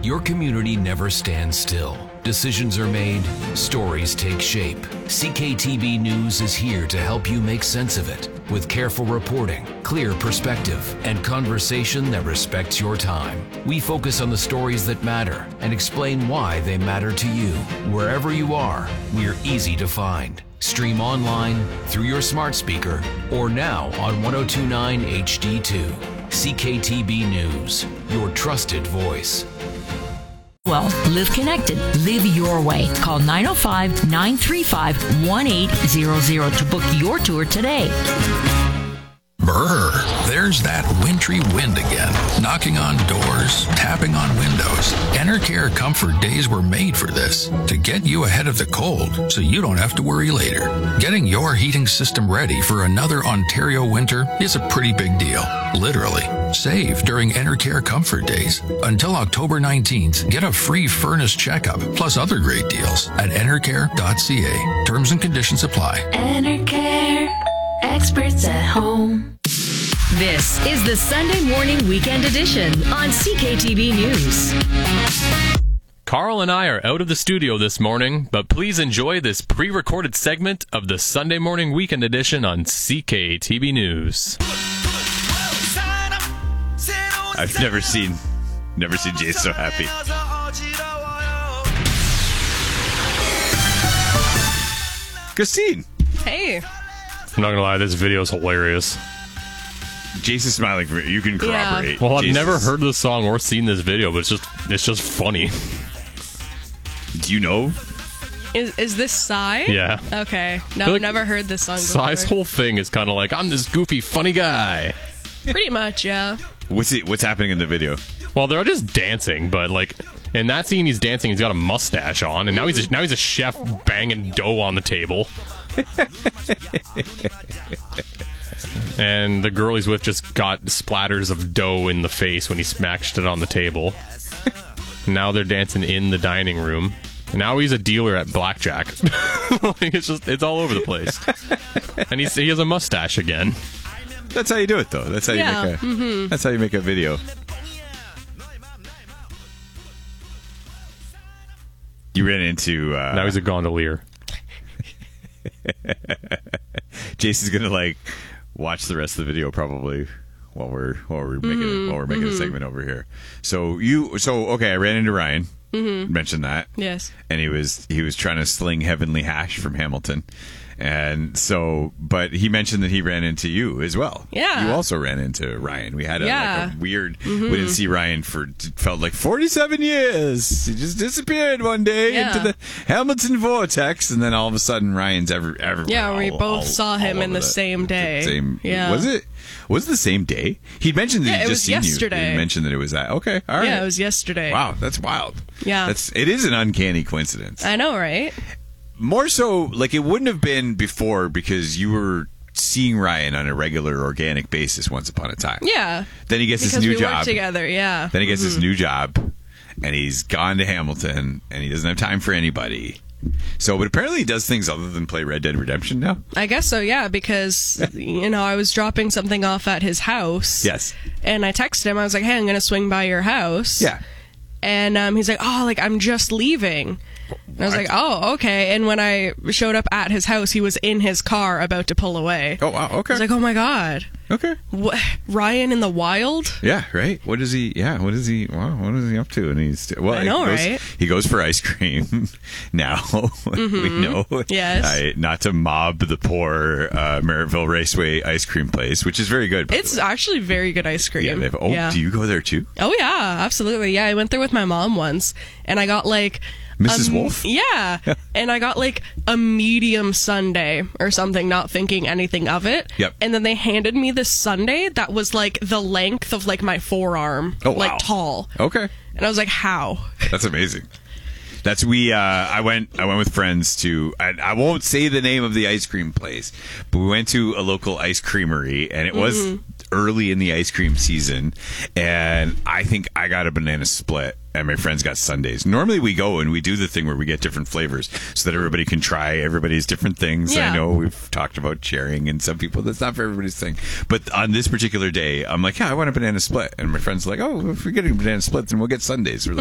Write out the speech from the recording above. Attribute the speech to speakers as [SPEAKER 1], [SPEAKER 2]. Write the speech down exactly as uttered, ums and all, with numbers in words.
[SPEAKER 1] Your community never stands still. Decisions are made, stories take shape. C K T B News is here to help you make sense of it with careful reporting, clear perspective, and conversation that respects your time. We focus on the stories that matter and explain why they matter to you. Wherever you are, we're easy to find. Stream online, through your smart speaker, or now on ten twenty-nine H D two. C K T B News, your trusted voice.
[SPEAKER 2] Well, live connected. Live your way. Call nine oh five, nine three five, one eight zero zero to book your tour today.
[SPEAKER 3] Brr, there's that wintry wind again, knocking on doors, tapping on windows. Enercare Comfort Days were made for this, to get you ahead of the cold so you don't have to worry later. Getting your heating system ready for another Ontario winter is a pretty big deal, literally. Save during Enercare Comfort Days. Until October nineteenth, get a free furnace checkup, plus other great deals at enercare dot c a. Terms and conditions apply.
[SPEAKER 4] Enercare, experts at home.
[SPEAKER 2] This is the Sunday Morning Weekend Edition on C K T B News.
[SPEAKER 5] Carl and I are out of the studio this morning, but please enjoy this pre-recorded segment of the Sunday Morning Weekend Edition on C K T B News.
[SPEAKER 6] I've never seen, never seen Jay so happy. Christine.
[SPEAKER 7] Hey.
[SPEAKER 5] I'm not gonna lie, this video is hilarious.
[SPEAKER 6] Jason's smiling for me. You can corroborate.
[SPEAKER 5] Well, I've
[SPEAKER 6] Jason's...
[SPEAKER 5] never heard this song or seen this video, but it's just it's just funny.
[SPEAKER 6] Do you know?
[SPEAKER 7] Is is this Psy?
[SPEAKER 5] Yeah.
[SPEAKER 7] Okay. No,
[SPEAKER 5] like
[SPEAKER 7] I've never heard this song before.
[SPEAKER 5] Psy's whole thing is kind of like, I'm this goofy, funny guy.
[SPEAKER 7] Pretty much, yeah.
[SPEAKER 6] What's it? What's happening in the video?
[SPEAKER 5] Well, they're just dancing, but like in that scene, he's dancing. He's got a mustache on, and now he's a, now he's a chef banging dough on the table. And the girl he's with just got splatters of dough in the face when he smashed it on the table. Now they're dancing in the dining room. And now he's a dealer at blackjack. Like it's just it's all over the place. And he's, he has a mustache again.
[SPEAKER 6] That's how you do it, though. That's how
[SPEAKER 7] Yeah,
[SPEAKER 6] you make a.
[SPEAKER 7] mm-hmm.
[SPEAKER 6] That's how you make a video. You ran into. Uh,
[SPEAKER 5] Now he's a gondolier.
[SPEAKER 6] Jason's gonna like watch the rest of the video probably while we're while we're making
[SPEAKER 7] Mm-hmm,
[SPEAKER 6] while we're making
[SPEAKER 7] mm-hmm.
[SPEAKER 6] a segment over here. So you so okay. I ran into Ryan.
[SPEAKER 7] Mm-hmm.
[SPEAKER 6] Mentioned that.
[SPEAKER 7] Yes.
[SPEAKER 6] And he was he was trying to sling Heavenly Hash from Hamilton. And so, but he mentioned that he ran into you as well.
[SPEAKER 7] Yeah.
[SPEAKER 6] You also ran into Ryan. We had a,
[SPEAKER 7] Yeah.
[SPEAKER 6] like a weird,
[SPEAKER 7] Mm-hmm.
[SPEAKER 6] we didn't see Ryan for, felt like forty-seven years. He just disappeared one day
[SPEAKER 7] Yeah.
[SPEAKER 6] into the Hamilton vortex. And then all of a sudden, Ryan's ever, everywhere.
[SPEAKER 7] Yeah, we
[SPEAKER 6] all-
[SPEAKER 7] both
[SPEAKER 6] all-
[SPEAKER 7] saw him
[SPEAKER 6] all
[SPEAKER 7] in
[SPEAKER 6] over
[SPEAKER 7] the same day.
[SPEAKER 6] Same,
[SPEAKER 7] Yeah.
[SPEAKER 6] Was it? Was it the same day? He mentioned that
[SPEAKER 7] Yeah,
[SPEAKER 6] he
[SPEAKER 7] it
[SPEAKER 6] just
[SPEAKER 7] was
[SPEAKER 6] seen
[SPEAKER 7] yesterday.
[SPEAKER 6] you. He mentioned that it was that. Okay. All right.
[SPEAKER 7] Yeah, it was yesterday.
[SPEAKER 6] Wow. That's wild.
[SPEAKER 7] Yeah.
[SPEAKER 6] That's, it is an uncanny coincidence.
[SPEAKER 7] I know, right?
[SPEAKER 6] More so, like, it wouldn't have been before because you were seeing Ryan on a regular, organic basis once upon a time.
[SPEAKER 7] Yeah.
[SPEAKER 6] Then he gets
[SPEAKER 7] Because
[SPEAKER 6] his new
[SPEAKER 7] we
[SPEAKER 6] job.
[SPEAKER 7] work together, yeah.
[SPEAKER 6] Then he gets his
[SPEAKER 7] Mhm.
[SPEAKER 6] new job, and he's gone to Hamilton, and he doesn't have time for anybody. So, but apparently he does things other than play Red Dead Redemption now.
[SPEAKER 7] I guess so, yeah, because, you know, I was dropping something off at his house.
[SPEAKER 6] Yes.
[SPEAKER 7] And I texted him. I was like, hey, I'm going to swing by your house.
[SPEAKER 6] Yeah.
[SPEAKER 7] And um, he's like, oh, like, I'm just leaving. And I was like, oh, okay. And when I showed up at his house, he was in his car about to pull away.
[SPEAKER 6] Oh, wow. Okay.
[SPEAKER 7] I was like, oh, my God.
[SPEAKER 6] Okay.
[SPEAKER 7] What? Ryan in the wild?
[SPEAKER 6] Yeah, right. What is he? Yeah, what is he? Wow, what is he up to? And he's well.
[SPEAKER 7] I know,
[SPEAKER 6] he goes,
[SPEAKER 7] right?
[SPEAKER 6] He goes for ice cream now.
[SPEAKER 7] Mm-hmm.
[SPEAKER 6] We know,
[SPEAKER 7] Yes.
[SPEAKER 6] I, not to mob the poor uh, Merrittville Raceway ice cream place, which is very good. by the
[SPEAKER 7] It's
[SPEAKER 6] way.
[SPEAKER 7] actually very good ice cream.
[SPEAKER 6] Yeah, they have, oh,
[SPEAKER 7] Yeah.
[SPEAKER 6] do you go there too?
[SPEAKER 7] Oh, yeah, absolutely. Yeah, I went there with my mom once, and I got like...
[SPEAKER 6] Missus
[SPEAKER 7] um,
[SPEAKER 6] Wolf?
[SPEAKER 7] Yeah. And I got like a medium sundae or something, not thinking anything of it.
[SPEAKER 6] Yep.
[SPEAKER 7] And then they handed me this sundae that was like the length of like my forearm.
[SPEAKER 6] Oh, wow.
[SPEAKER 7] Like tall.
[SPEAKER 6] Okay.
[SPEAKER 7] And I was like, how?
[SPEAKER 6] That's amazing. That's we. Uh, I went. I went with friends to. I, I won't say the name of the ice cream place, but we went to a local ice creamery, and it was
[SPEAKER 7] Mm-hmm.
[SPEAKER 6] early in the ice cream season. And I think I got a banana split, and my friends got sundaes. Normally, we go and we do the thing where we get different flavors so that everybody can try everybody's different things.
[SPEAKER 7] Yeah.
[SPEAKER 6] I know we've talked about sharing, and some people that's not for everybody's thing. But on this particular day, I'm like, yeah, I want a banana split, and my friend's like, oh, if we get a banana split, then we'll get sundaes. We're